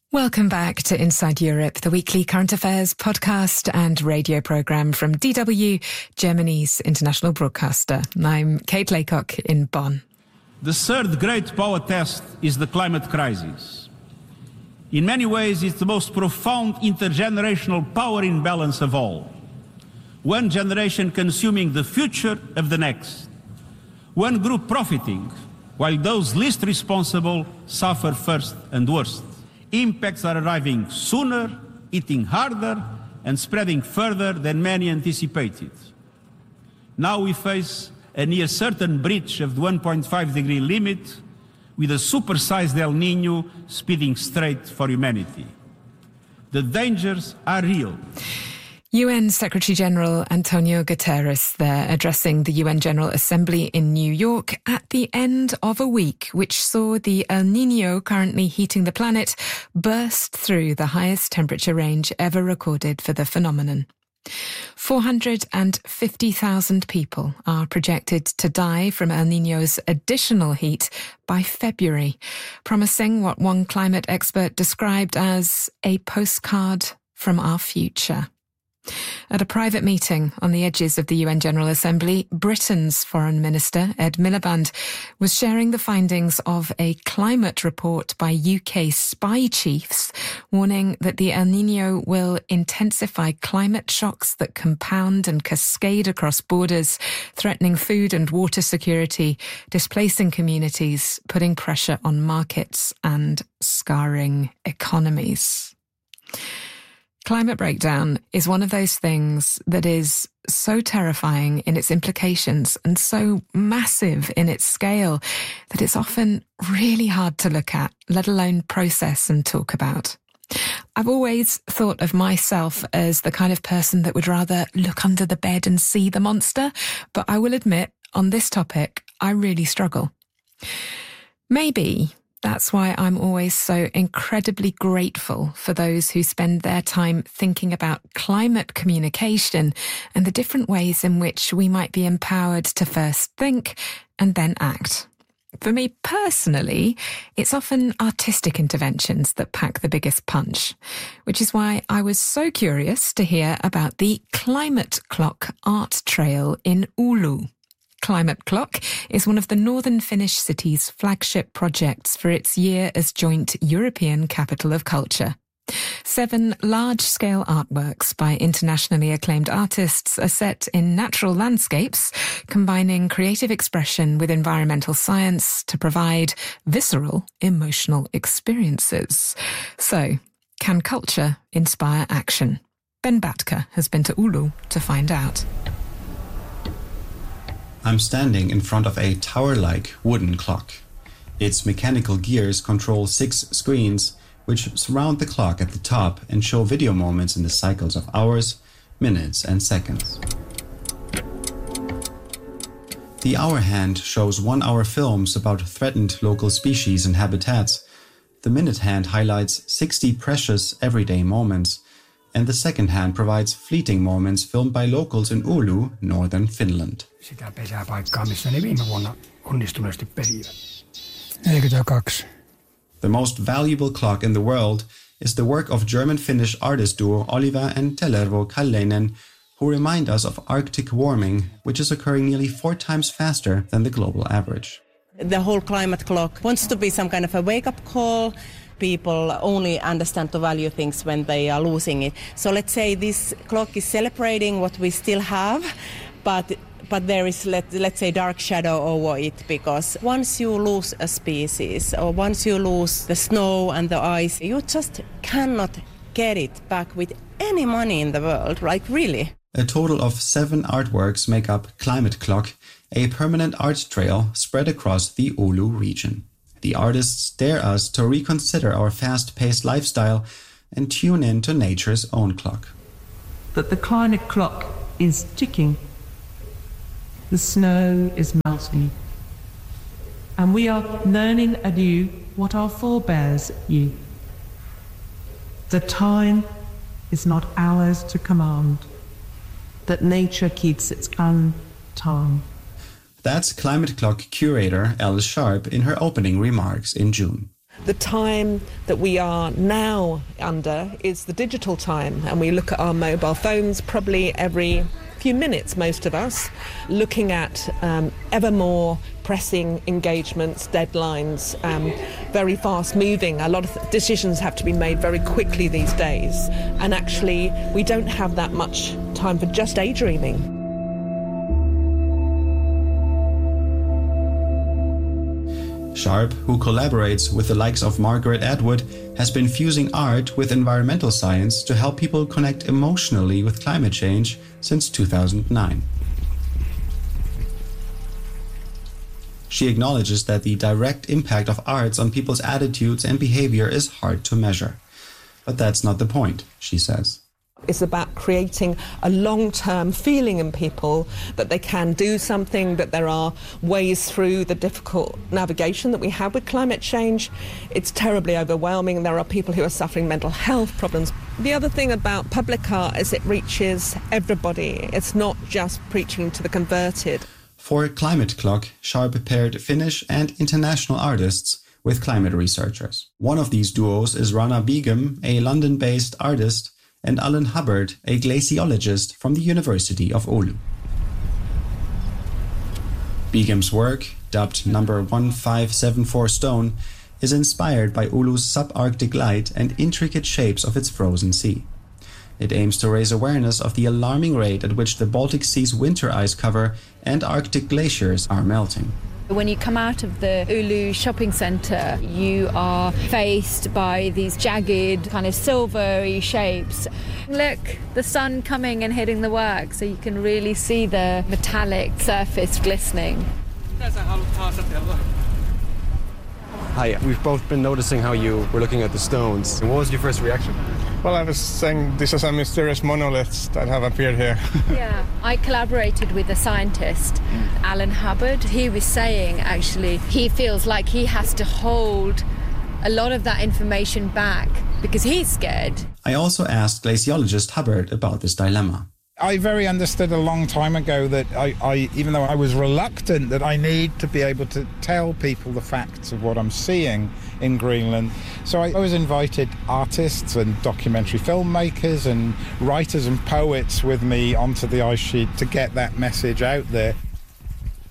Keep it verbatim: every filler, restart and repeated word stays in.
Welcome back to Inside Europe, the weekly current affairs podcast and radio programme from D W, Germany's international broadcaster. I'm Kate Laycock in Bonn. The third great power test is the climate crisis. In many ways, it's the most profound intergenerational power imbalance of all. One generation consuming the future of the next. One group profiting, while those least responsible suffer first and worst. Impacts are arriving sooner, hitting harder, and spreading further than many anticipated. Now we face a near certain breach of the one point five degree limit, with a supersized El Niño speeding straight for humanity. The dangers are real. U N Secretary-General Antonio Guterres there addressing the U N General Assembly in New York at the end of a week which saw the El Niño currently heating the planet burst through the highest temperature range ever recorded for the phenomenon. four hundred fifty thousand people are projected to die from El Niño's additional heat by February, promising what one climate expert described as a postcard from our future. At a private meeting on the edges of the U N General Assembly, Britain's Foreign Minister, Ed Miliband, was sharing the findings of a climate report by U K spy chiefs, warning that the El Niño will intensify climate shocks that compound and cascade across borders, threatening food and water security, displacing communities, putting pressure on markets and scarring economies. Climate breakdown is one of those things that is so terrifying in its implications and so massive in its scale that it's often really hard to look at, let alone process and talk about. I've always thought of myself as the kind of person that would rather look under the bed and see the monster, but I will admit, on this topic, I really struggle. Maybe that's why I'm always so incredibly grateful for those who spend their time thinking about climate communication and the different ways in which we might be empowered to first think and then act. For me personally, it's often artistic interventions that pack the biggest punch, which is why I was so curious to hear about the Climate Clock art trail in Oulu. Climate Clock is one of the northern Finnish city's flagship projects for its year as joint European Capital of Culture. Seven large-scale artworks by internationally acclaimed artists are set in natural landscapes, combining creative expression with environmental science to provide visceral, emotional experiences. So, can culture inspire action? Ben Batka has been to Oulu to find out. I'm standing in front of a tower-like wooden clock. Its mechanical gears control six screens, which surround the clock at the top and show video moments in the cycles of hours, minutes, and seconds. The hour hand shows one-hour films about threatened local species and habitats. The minute hand highlights sixty precious everyday moments, and the second hand provides fleeting moments filmed by locals in Oulu, northern Finland. Sitä pesäpaikkaa, missä ne viime vuonna onnistuneesti pesivät. neljäkymmentäkaksi. The most valuable clock in the world is the work of German-Finnish artist duo Oliva and Tellervo Kalleinen, who remind us of Arctic warming, which is occurring nearly four times faster than the global average. The whole climate clock wants to be some kind of a wake-up call. People only understand to value things when they are losing it. So let's say this clock is celebrating what we still have, but but there is, let, let's say, dark shadow over it, because once you lose a species or once you lose the snow and the ice, you just cannot get it back with any money in the world, like really. A total of seven artworks make up Climate Clock, a permanent art trail spread across the Oulu region. The artists dare us to reconsider our fast-paced lifestyle and tune in to nature's own clock. That the climate clock is ticking. The snow is melting. And we are learning anew what our forebears knew. The time is not ours to command. That nature keeps its own time. That's Climate Clock curator Alice Sharp in her opening remarks in June. The time that we are now under is the digital time, and we look at our mobile phones probably every few minutes, most of us, looking at um, ever more pressing engagements, deadlines, um, very fast moving. A lot of decisions have to be made very quickly these days, and actually we don't have that much time for just daydreaming. Sharp, who collaborates with the likes of Margaret Atwood, has been fusing art with environmental science to help people connect emotionally with climate change since two thousand nine. She acknowledges that the direct impact of arts on people's attitudes and behavior is hard to measure. But that's not the point, she says. It's about creating a long-term feeling in people that they can do something, that there are ways through the difficult navigation that we have with climate change. It's terribly overwhelming. There are people who are suffering mental health problems. The other thing about public art is it reaches everybody. It's not just preaching to the converted. For Climate Clock, Sharp paired Finnish and international artists with climate researchers. One of these duos is Rana Begum, a London-based artist, and Alan Hubbard, a glaciologist from the University of Oulu. Begum's work, dubbed number one five seven four stone, is inspired by Oulu's subarctic light and intricate shapes of its frozen sea. It aims to raise awareness of the alarming rate at which the Baltic Sea's winter ice cover and Arctic glaciers are melting. When you come out of the Oulu shopping centre, you are faced by these jagged, kind of silvery shapes. Look, the sun coming and hitting the work, so you can really see the metallic surface glistening. Hi, we've both been noticing how you were looking at the stones. What was your first reaction? Well, I was saying this is a mysterious monolith that have appeared here. Yeah, I collaborated with a scientist, Alan Hubbard. He was saying, actually, he feels like he has to hold a lot of that information back because he's scared. I also asked glaciologist Hubbard about this dilemma. I very understood a long time ago that I, I, even though I was reluctant, that I need to be able to tell people the facts of what I'm seeing in Greenland. So I always invited artists and documentary filmmakers and writers and poets with me onto the ice sheet to get that message out there.